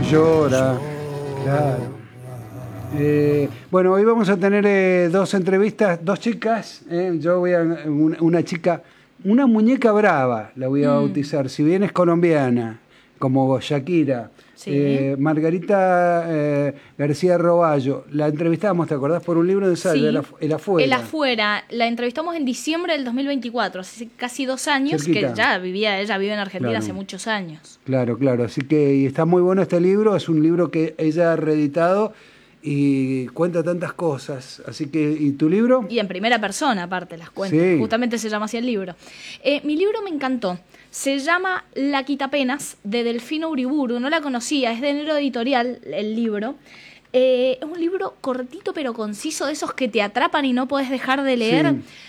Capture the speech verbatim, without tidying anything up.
Llora, claro. Eh, bueno, hoy vamos a tener eh, dos entrevistas, dos chicas. Eh, yo voy a una, una chica, una muñeca brava, la voy a mm. bautizar. Si bien es colombiana, como Shakira. Sí. Eh, Margarita eh, García Roballo, la entrevistamos, ¿te acordás? Por un libro de ensayo, sí. el, af el Afuera. El Afuera, la entrevistamos en diciembre del dos mil veinticuatro, hace casi dos años. Cerquita. Que ya vivía, ella vive en Argentina claro. hace muchos años. Claro, claro, así que y está muy bueno este libro, es un libro que ella ha reeditado y cuenta tantas cosas, así que, ¿y tu libro? Y en primera persona, aparte, las cuenta, sí. justamente se llama así el libro. Eh, mi libro me encantó, se llama La Quitapenas, de Delfino Uriburu, no la conocía, es de Enero Editorial el libro. Eh, es un libro cortito pero conciso, de esos que te atrapan y no podés dejar de leer, sí.